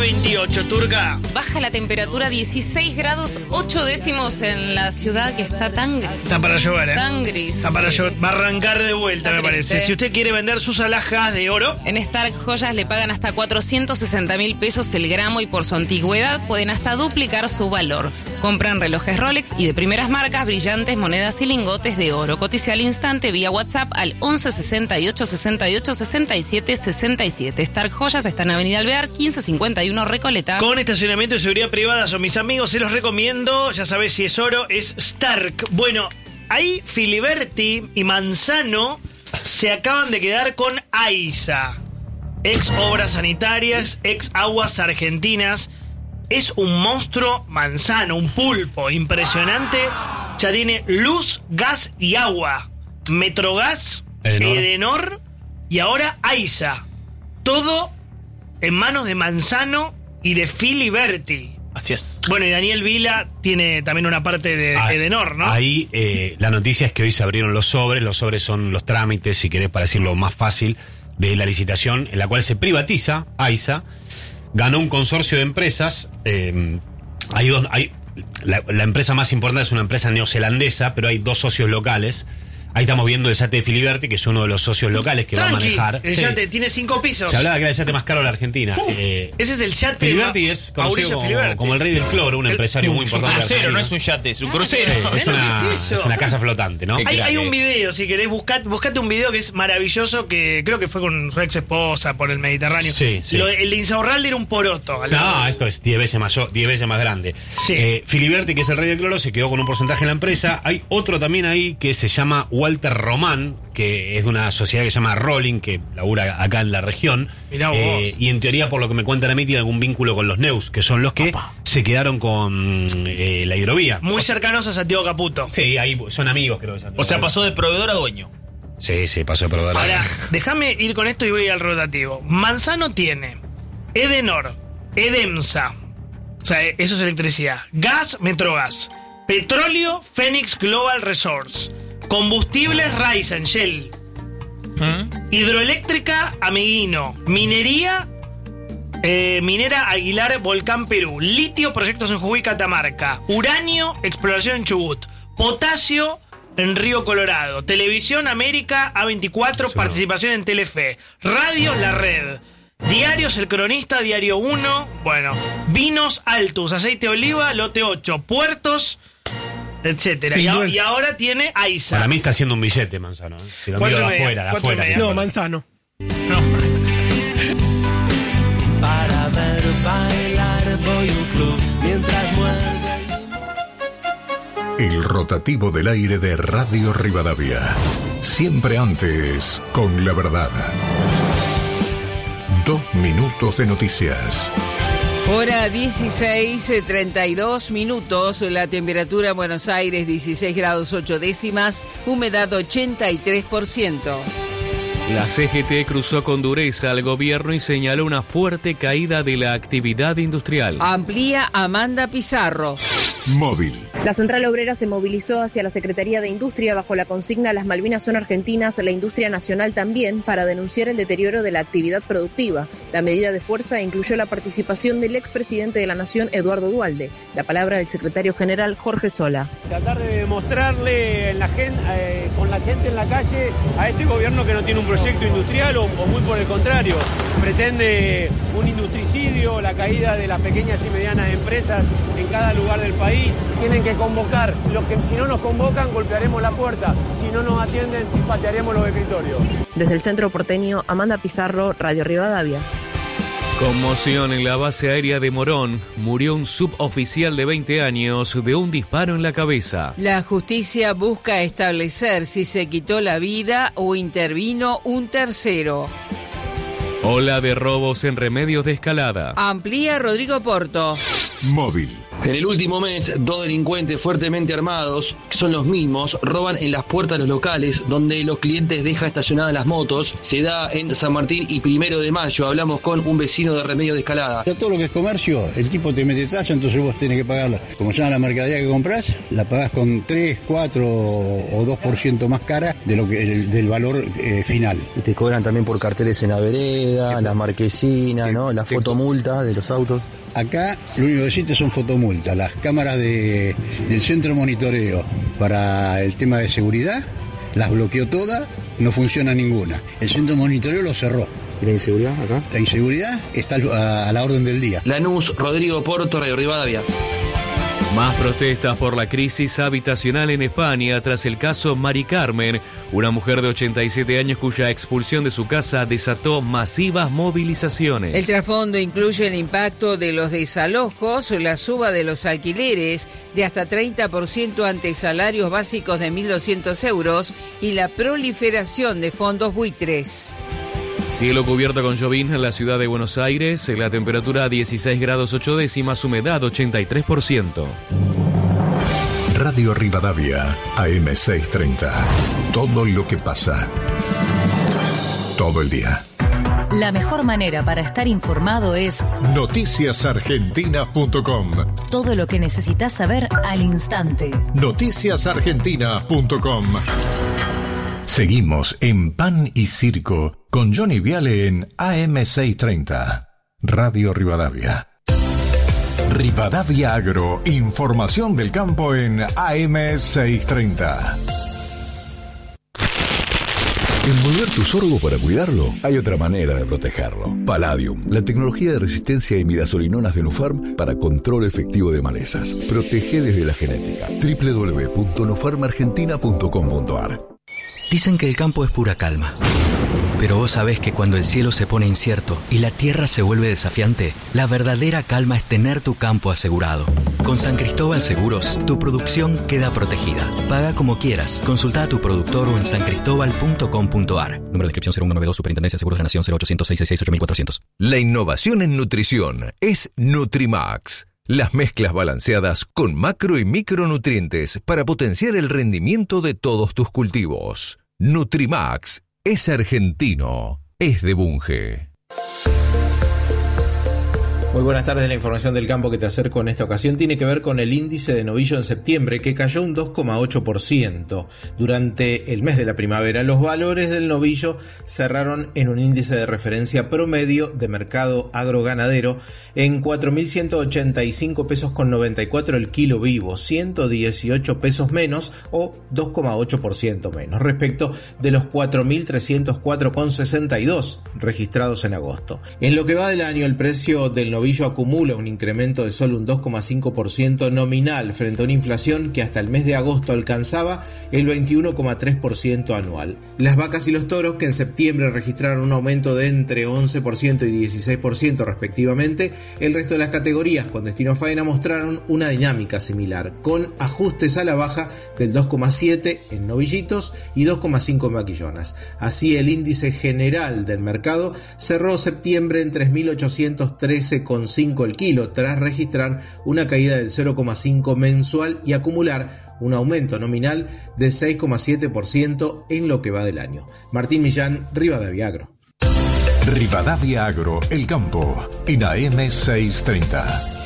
28, Turca. Baja la temperatura 16 grados 8 décimos en la ciudad que está tan gris. Está para llover, Tan gris. Está para llover. Va a arrancar de vuelta, Está me triste. parece. Si usted quiere vender sus alhajas de oro, En Stark Joyas le pagan hasta 460.000 pesos el gramo y por su antigüedad pueden hasta duplicar su valor. Compran relojes Rolex y de primeras marcas, brillantes, monedas y lingotes de oro. Cotice al instante vía WhatsApp al 11 68 68 67 67. Stark Joyas está en Avenida Alvear, 1551 Recoleta. con estacionamiento y seguridad privada, son mis amigos, se los recomiendo. Ya sabés, si es oro, es Stark. Bueno, ahí Filiberti y Manzano se acaban de quedar con AISA. Ex Obras Sanitarias, ex Aguas Argentinas. Es un monstruo Manzano, un pulpo impresionante. Ya tiene luz, gas y agua. Metrogas, Edenor y ahora AISA. Todo en manos de Manzano y de Filiberti. Así es. Bueno, y Daniel Vila tiene también una parte de Edenor, ¿no? Ahí la noticia es que hoy se abrieron los sobres. Los sobres son los trámites, si querés, para decirlo más fácil, de la licitación en la cual se privatiza AISA. Ganó un consorcio de empresas. La empresa más importante es una empresa neozelandesa, pero hay dos socios locales. Ahí estamos viendo el yate de Filiberti, que es uno de los socios locales que va a manejar. El yate tiene 5 pisos. Se hablaba que era el yate más caro de la Argentina. Ese es el yate. Filiberti es conocido como el rey del cloro, un empresario muy importante. Es un crucero, no es un yate, es un crucero. Sí, es una casa flotante, ¿no? Hay un video, si querés, buscate un video que es maravilloso, que creo que fue con su ex esposa por el Mediterráneo. Sí. El de Insaurralde era un poroto. No, esto es 10 veces más grande. Sí. Filiberti, que es el rey del cloro, se quedó con un porcentaje en la empresa. Hay otro también ahí que se llama Walter Román, que es de una sociedad que se llama Rolling, que labura acá en la región. Mirá vos. Y en teoría, por lo que me cuentan a mí, tiene algún vínculo con los Neus, que son los que se quedaron con la hidrovía. Muy cercanos a Santiago Caputo. Sí, ahí son amigos, creo. De Santiago. O sea, pasó de proveedor a dueño. Sí, pasó de proveedor. Ahora, déjame ir con esto y voy al rotativo. Manzano tiene Edenor, Edemsa, o sea, eso es electricidad, gas, Metrogas, petróleo, Phoenix Global Resource, combustibles, Ryzen, Shell, hidroeléctrica, Ameguino, minería, minera Aguilar, Volcán Perú, litio, proyectos en Jujuy, Catamarca, uranio, exploración en Chubut, potasio en Río Colorado, televisión América, A24, participación en Telefe, radios La Red, diarios El Cronista, Diario 1, bueno, vinos Altus, aceite de oliva, Lote 8, puertos, etcétera. Y ahora tiene AISA. Para mí está haciendo un billete, Manzano. Si lo miro de afuera, No, Manzano. Para ver bailar voy a un club mientras muerde. El rotativo del aire de Radio Rivadavia. Siempre antes con la verdad. 2 minutos de noticias. Hora 16:32 minutos. La temperatura en Buenos Aires 16 grados 8 décimas. Humedad 83%. La CGT cruzó con dureza al gobierno y señaló una fuerte caída de la actividad industrial. Amplía Amanda Pizarro. Móvil. La Central Obrera se movilizó hacia la Secretaría de Industria bajo la consigna "Las Malvinas son argentinas, la industria nacional también", para denunciar el deterioro de la actividad productiva. La medida de fuerza incluyó la participación del expresidente de la Nación, Eduardo Duhalde. La palabra del secretario general, Jorge Sola. Tratar de demostrarle con la gente en la calle a este gobierno que no tiene un proyecto industrial o muy por el contrario, pretende un industricidio, la caída de las pequeñas y medianas empresas en cada lugar del país. Tienen que convocar, los que si no nos convocan golpearemos la puerta, si no nos atienden patearemos los escritorios. Desde el centro porteño, Amanda Pizarro, Radio Rivadavia. Conmoción en la base aérea de Morón. Murió un suboficial de 20 años de un disparo en la cabeza. La justicia busca establecer si se quitó la vida o intervino un tercero. Ola de robos en Remedios de Escalada. Amplía Rodrigo Porto. Móvil. En el último mes, 2 delincuentes fuertemente armados, que son los mismos, roban en las puertas de los locales donde los clientes dejan estacionadas las motos. Se da en San Martín y 1 de Mayo. Hablamos con un vecino de Remedios de Escalada. Todo lo que es comercio, el tipo te mete talla, entonces vos tenés que pagarla. Como llama la mercadería que compras, la pagás con 3, 4 o 2% más cara de lo que del valor final. Y te cobran también por carteles en la vereda, las marquesinas, ¿no? La fotomulta de los autos. Acá lo único que existe son fotomultas. Las cámaras del centro monitoreo para el tema de seguridad las bloqueó todas, no funciona ninguna. El centro monitoreo lo cerró. ¿Y la inseguridad acá? La inseguridad está a la orden del día. Lanús, Rodrigo Porto, Radio Rivadavia. Más protestas por la crisis habitacional en España tras el caso Mari Carmen, una mujer de 87 años cuya expulsión de su casa desató masivas movilizaciones. El trasfondo incluye el impacto de los desalojos, la suba de los alquileres de hasta 30% ante salarios básicos de 1.200 euros y la proliferación de fondos buitres. Cielo cubierto con llovizna en la ciudad de Buenos Aires, la temperatura 16 grados 8 décimas, humedad 83%. Radio Rivadavia, AM630. Todo lo que pasa. Todo el día. La mejor manera para estar informado es noticiasargentina.com. Todo lo que necesitas saber al instante. Noticiasargentina.com. Seguimos en Pan y Circo con Johnny Viale en AM630. Radio Rivadavia. Rivadavia Agro, información del campo en AM630. Envolver tu sorgo para cuidarlo, hay otra manera de protegerlo. Palladium, la tecnología de resistencia a imidazolinonas de Nufarm para control efectivo de malezas. Protege desde la genética. www.nufarmargentina.com.ar. Dicen que el campo es pura calma. Pero vos sabés que cuando el cielo se pone incierto y la tierra se vuelve desafiante, la verdadera calma es tener tu campo asegurado. Con San Cristóbal Seguros, tu producción queda protegida. Paga como quieras. Consulta a tu productor o en sancristobal.com.ar. Número de inscripción 0192, Superintendencia de Seguros de la Nación 0800 666 8400. La innovación en nutrición es Nutrimax. Las mezclas balanceadas con macro y micronutrientes para potenciar el rendimiento de todos tus cultivos. Nutrimax es argentino, es de Bunge. Muy buenas tardes. La información del campo que te acerco en esta ocasión tiene que ver con el índice de novillo en septiembre, que cayó un 2,8%. Durante el mes de la primavera, los valores del novillo cerraron en un índice de referencia promedio de mercado agroganadero en 4.185 pesos con 94 el kilo vivo, 118 pesos menos o 2,8% menos respecto de los 4.304,62 registrados en agosto. En lo que va del año, el precio del novillo acumula un incremento de solo un 2,5% nominal frente a una inflación que hasta el mes de agosto alcanzaba el 21,3% anual. Las vacas y los toros, que en septiembre registraron un aumento de entre 11% y 16% respectivamente, el resto de las categorías con destino a faena mostraron una dinámica similar, con ajustes a la baja del 2,7% en novillitos y 2,5% en vaquillonas. Así, el índice general del mercado cerró septiembre en 3.813,5 el kilo, tras registrar una caída del 0,5% mensual y acumular un aumento nominal de 6,7% en lo que va del año. Martín Millán, Rivadavia Agro. Rivadavia Agro, el campo, en AM630.